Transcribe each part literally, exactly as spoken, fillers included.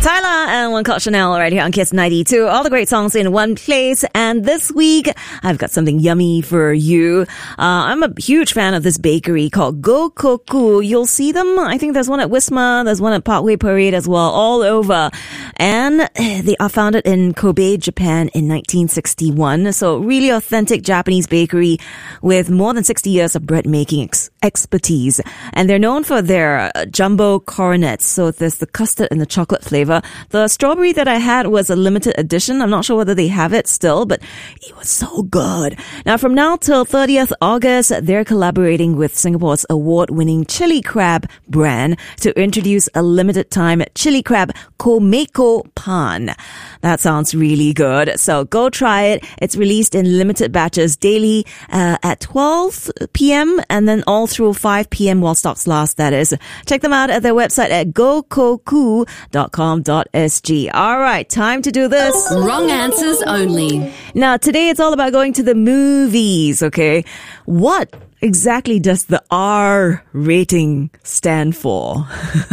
Tyler and One Called Chanel right here on Kiss ninety-two. All the great songs in one place. And this week, I've got something yummy for you. Uh, I'm a huge fan of this bakery called Gokoku. You'll see them. I think there's one at Wisma. There's one at Parkway Parade as well, all over. And they are founded in Kobe, Japan in nineteen sixty-one. So really authentic Japanese bakery with more than sixty years of bread making ex- expertise. And they're known for their uh, jumbo coronets. So there's the custard and the chocolate flavor. The strawberry that I had was a limited edition. I'm not sure whether they have it still, but it was so good. Now, from now till thirtieth August, they're collaborating with Singapore's award-winning chili crab brand to introduce a limited time chili crab Komeko Pan. That sounds really good. So go try it. It's released in limited batches daily uh, at twelve p.m. and then all through five p.m. while stocks last, that is. Check them out at their website at gokoku dot com dot s g. All right, time to do this. Wrong answers only. Now, today it's all about going to the movies, okay? What exactly does the R rating stand for?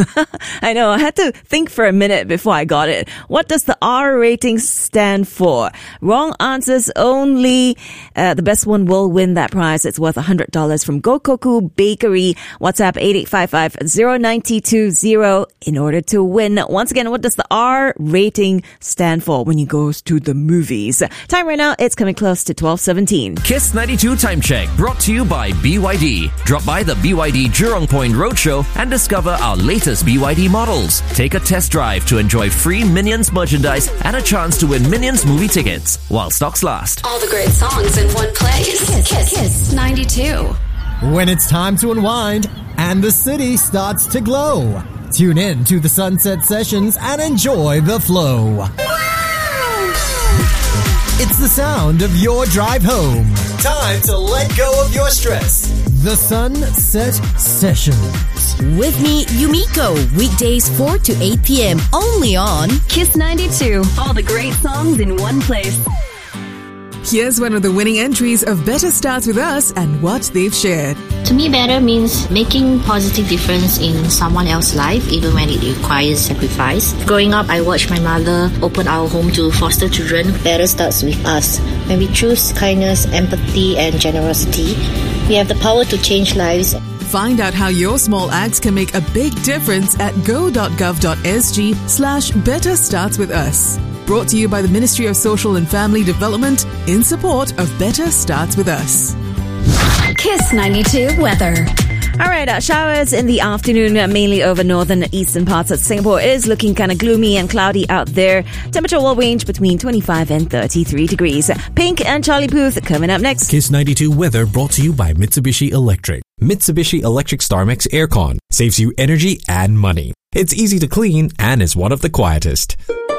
I know, I had to think for a minute before I got it. What does the R rating stand for? Wrong answers only. Uh, the best one will win that prize. It's worth one hundred dollars from Gokoku Bakery. WhatsApp eight eight five five zero nine two zero in order to win. Once again, what does the R rating stand for when you go to the movies? Time right now, it's coming close to twelve seventeen. Kiss ninety-two Time Check, brought to you by B Y D. Drop by the B Y D Jurong Point Roadshow and discover our latest B Y D models. Take a test drive to enjoy free Minions merchandise and a chance to win Minions movie tickets while stocks last. All the great songs in one place. Kiss, Kiss, Kiss ninety-two. When it's time to unwind and the city starts to glow, tune in to the Sunset Sessions and enjoy the flow. It's the sound of your drive home. Time to let go of your stress. The Sunset Sessions. With me, Yumiko. Weekdays four to eight p.m. Only on Kiss ninety-two. All the great songs in one place. Here's one of the winning entries of Better Starts With Us and what they've shared. To me, better means making positive difference in someone else's life, even when it requires sacrifice. Growing up, I watched my mother open our home to foster children. Better starts with us. When we choose kindness, empathy, and generosity, we have the power to change lives. Find out how your small acts can make a big difference at go.gov.sg slash Better Starts With Us. Brought to you by the Ministry of Social and Family Development in support of Better Starts With Us. Kiss ninety-two weather. All right, uh, showers in the afternoon, uh, mainly over northern and eastern parts of Singapore. It is looking kind of gloomy and cloudy out there. Temperature will range between twenty-five and thirty-three degrees. Pink and Charlie Puth coming up next. Kiss ninety-two weather brought to you by Mitsubishi Electric. Mitsubishi Electric StarMax Aircon saves you energy and money. It's easy to clean and is one of the quietest.